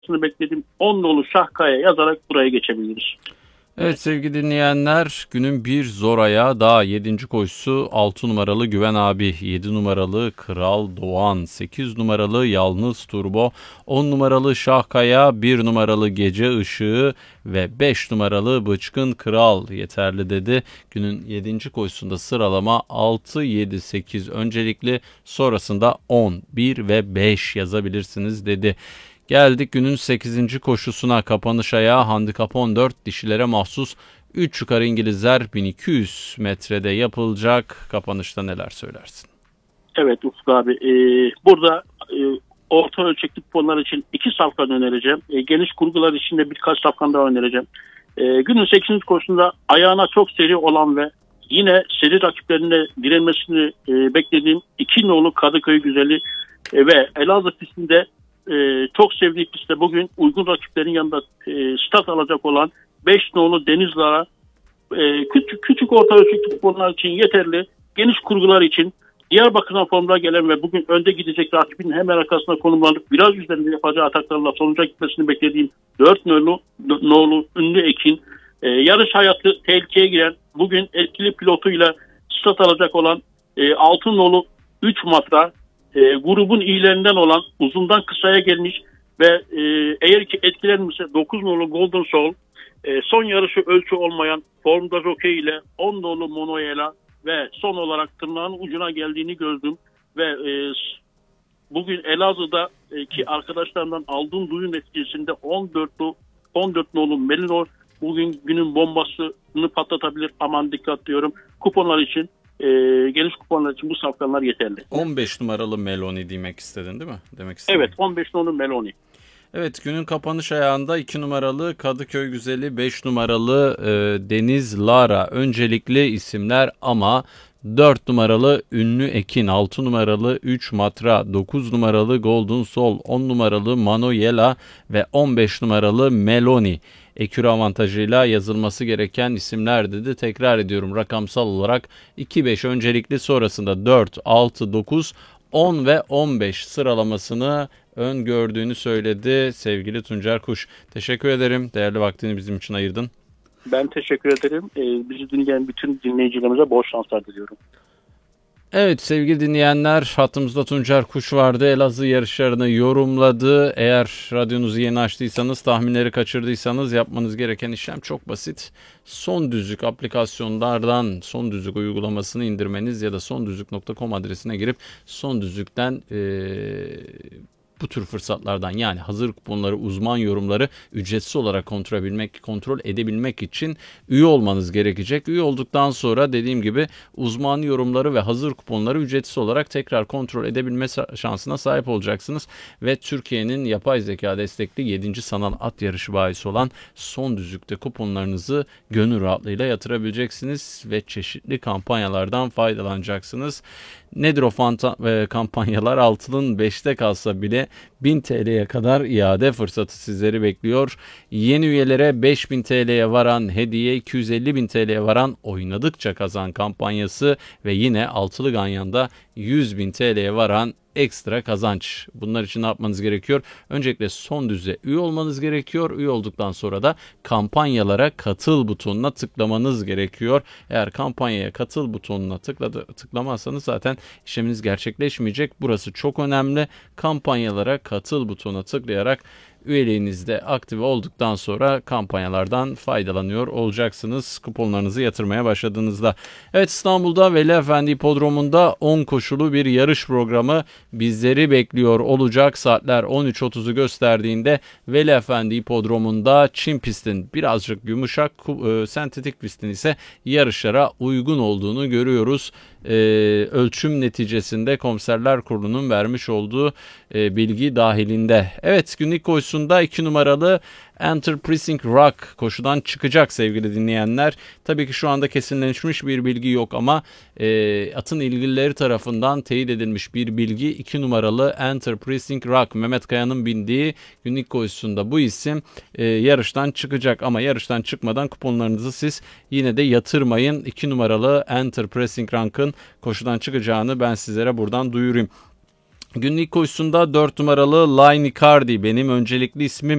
beklediğim 10 nolu Şahkaya yazarak buraya geçebiliriz. Evet sevgili dinleyenler, günün bir zor ayağı daha 7. koşusu 6 numaralı Güven Abi, 7 numaralı Kral Doğan, 8 numaralı Yalnız Turbo, 10 numaralı Şahkaya, 1 numaralı Gece Işığı ve 5 numaralı Bıçkın Kral yeterli dedi. Günün 7. koşusunda sıralama 6, 7, 8 öncelikli, sonrasında 10, 1 ve 5 yazabilirsiniz dedi. Geldik günün 8. koşusuna. Kapanış ayağı handikap 14, dişilere mahsus 3 yukarı İngilizler 1200 metrede yapılacak. Kapanışta neler söylersin? Evet Ufuk abi, burada orta ölçekli kuponlar için 2 safkan önereceğim. Geniş kurgular için de birkaç safkan daha önereceğim. Günün 8. koşusunda ayağına çok seri olan ve yine seri rakiplerine direnmesini beklediğim 2 nolu Kadıköy Güzeli ve Elazığ pistinde çok sevdiği pistte bugün uygun rakiplerin yanında start alacak olan 5 nolu Denizlara küçük orta ölçekli kuponlar için yeterli. Geniş kurgular için Diyarbakır'dan formda gelen ve bugün önde gidecek rakibin hemen arkasına konumlanıp biraz üzerinde yapacağı ataklarla sonuca gitmesini beklediğim 4 nolu Ünlü Ekin, yarış hayatı tehlikeye giren bugün etkili pilotuyla start alacak olan 6 nolu 3 Matra, grubun iyilerinden olan uzundan kısaya gelmiş ve eğer ki etkilenmişse 9 nolu Golden Soul, son yarışı ölçü olmayan formda jockey ile 10 nolu Monoyela ve son olarak tırnağın ucuna geldiğini gördüm ve bugün Elazığ'da ki arkadaşlarımdan aldığım duyum neticesinde 14 nolu Melinor bugün günün bombasını patlatabilir. Aman dikkat diyorum. Kuponlar için geniş kuponlar için bu safkanlar yeterli. 15 numaralı Meloni demek istedin değil mi? Demek istedim. Evet, 15 nolu Meloni. Evet, günün kapanış ayağında 2 numaralı Kadıköy Güzeli, 5 numaralı Deniz Lara öncelikli isimler ama 4 numaralı Ünlü Ekin, 6 numaralı 3 Matra, 9 numaralı Golden Soul, 10 numaralı Manoyela ve 15 numaralı Meloni ekür avantajıyla yazılması gereken isimler dedi. Tekrar ediyorum, rakamsal olarak 2-5 öncelikli, sonrasında 4, 6, 9, 10 ve 15 sıralamasını öngördüğünü söyledi sevgili Tuncer Kuş. Teşekkür ederim. Değerli vaktini bizim için ayırdın. Ben teşekkür ederim. Bizi dinleyen bütün dinleyicilerimize bol şanslar diliyorum. Evet sevgili dinleyenler, hattımızda Tuncer Kuş vardı. Elazığ yarışlarını yorumladı. Eğer radyonuzu yeni açtıysanız, tahminleri kaçırdıysanız yapmanız gereken işlem çok basit. Son Düzlük aplikasyonlardan Son Düzlük uygulamasını indirmeniz ya da sondüzlük.com adresine girip Son Düzlük'ten bu tür fırsatlardan, yani hazır kuponları, uzman yorumları ücretsiz olarak kontrol edebilmek için üye olmanız gerekecek. Üye olduktan sonra dediğim gibi uzman yorumları ve hazır kuponları ücretsiz olarak tekrar kontrol edebilme şansına sahip olacaksınız. Ve Türkiye'nin yapay zeka destekli 7. sanal at yarışı bahisi olan Son Düzlük'te kuponlarınızı gönül rahatlığıyla yatırabileceksiniz ve çeşitli kampanyalardan faydalanacaksınız. Nedir o kampanyalar? Altının 5'te kalsa bile 1000 TL'ye kadar iade fırsatı sizleri bekliyor. Yeni üyelere 5000 TL'ye varan hediye, 250.000 TL'ye varan oynadıkça kazan kampanyası ve yine altılı ganyanda 100.000 TL'ye varan ekstra kazanç. Bunlar için ne yapmanız gerekiyor? Öncelikle Son Düz'e üye olmanız gerekiyor. Üye olduktan sonra da kampanyalara katıl butonuna tıklamanız gerekiyor. Eğer kampanyaya katıl butonuna tıklamazsanız zaten işleminiz gerçekleşmeyecek. Burası çok önemli. Kampanyalara katıl butonuna tıklayarak üyeliğinizde aktive olduktan sonra kampanyalardan faydalanıyor olacaksınız kuponlarınızı yatırmaya başladığınızda. Evet, İstanbul'da Veli Efendi Hipodromu'nda 10 koşulu bir yarış programı bizleri bekliyor olacak. Saatler 13.30'u gösterdiğinde Veli Efendi Hipodromu'nda çim pistin birazcık yumuşak, sentetik pistin ise yarışlara uygun olduğunu görüyoruz. Ölçüm neticesinde Komiserler Kurulu'nun vermiş olduğu bilgi dahilinde. Evet, günlük koşusunda 2 numaralı Enter Precinct Rock koşudan çıkacak sevgili dinleyenler. Tabii ki şu anda kesinleşmiş bir bilgi yok ama atın ilgilileri tarafından teyit edilmiş bir bilgi. 2 numaralı Enter Precinct Rock, Mehmet Kaya'nın bindiği günlük koşusunda bu isim yarıştan çıkacak ama yarıştan çıkmadan kuponlarınızı siz yine de yatırmayın. 2 numaralı Enter Precinct Rock'ın koşudan çıkacağını ben sizlere buradan duyurayım. Günlük koşusunda 4 numaralı Line Icardi benim öncelikli ismim.